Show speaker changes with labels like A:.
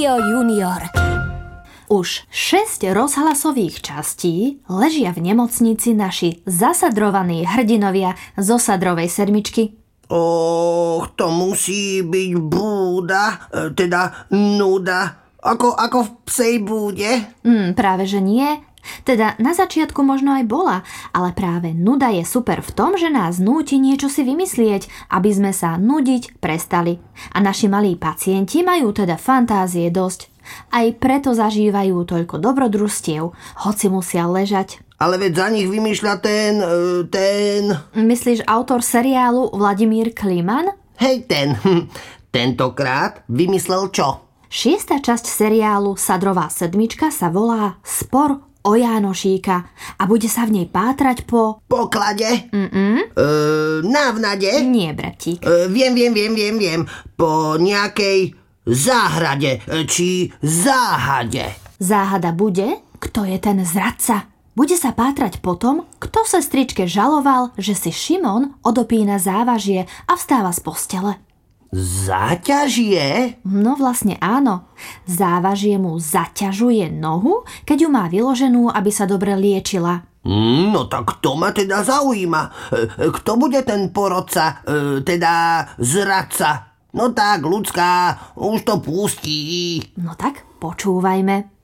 A: Rádio Junior. Už 6 rozhlasových častí ležia v nemocnici naši zasadrovaní hrdinovia zo Sadrovej sedmičky.
B: To musí byť búda, teda nuda, ako v psej búde.
A: Práve že nie. Teda na začiatku možno aj bola, ale práve nuda je super v tom, že nás núti niečo si vymyslieť, aby sme sa nudiť prestali. A naši malí pacienti majú teda fantázie dosť. Aj preto zažívajú toľko dobrodružstiev, hoci musia ležať.
B: Ale veď za nich vymýšľa ten...
A: Myslíš autor seriálu Vladimír Kliman?
B: Hej, tentokrát vymyslel čo?
A: 6. časť seriálu Sadrová sedmička sa volá Spor o Jánošíka a bude sa v nej pátrať po...
B: Poklade? Návnade?
A: Nie, bratík.
B: Viem. Po nejakej záhrade, či záhade.
A: Záhada bude, kto je ten zradca. Bude sa pátrať po tom, kto sestričke žaloval, že si Šimon odopína závažie a vstáva z postele.
B: Záťažie?
A: No vlastne áno. Závažie mu zaťažuje nohu, keď ju má vyloženú, aby sa dobre liečila.
B: No tak to ma teda zaujíma. Kto bude ten porodca, teda zradca? No tak, ľudská, už to pustí.
A: No tak počúvajme.